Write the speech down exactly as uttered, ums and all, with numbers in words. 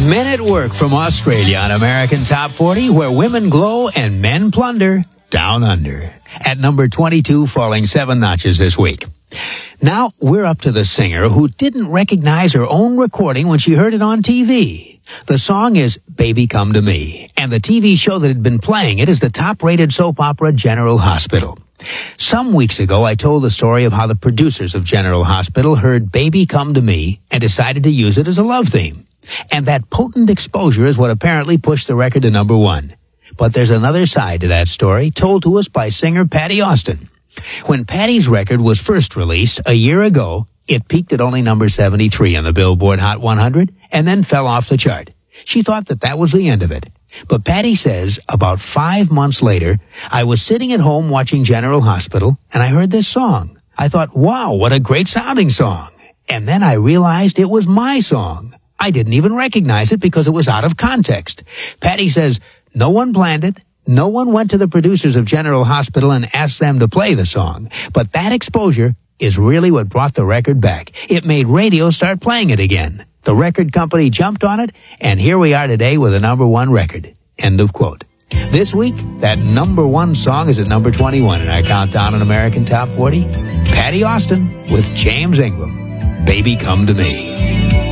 Men at Work from Australia on American Top forty, where women glow and men plunder. Down Under. At number twenty-two, falling seven notches this week. Now, we're up to the singer who didn't recognize her own recording when she heard it on T V. The song is Baby Come to Me, and the T V show that had been playing it is the top-rated soap opera General Hospital. Some weeks ago, I told the story of how the producers of General Hospital heard Baby Come to Me and decided to use it as a love theme. And that potent exposure is what apparently pushed the record to number one. But there's another side to that story, told to us by singer Patti Austin. When Patti's record was first released a year ago, it peaked at only number seventy-three on the Billboard Hot one hundred and then fell off the chart. She thought that that was the end of it. But Patti says about five months later, I was sitting at home watching General Hospital, and I heard this song. I thought, wow, what a great sounding song. And then I realized it was my song. I didn't even recognize it because it was out of context. Patti says, no one planned it. No one went to the producers of General Hospital and asked them to play the song. But that exposure is really what brought the record back. It made radio start playing it again. The record company jumped on it, and here we are today with a number one record. End of quote. This week, that number one song is at number twenty-one in our countdown on American Top forty. Patti Austin with James Ingram. Baby Come to Me.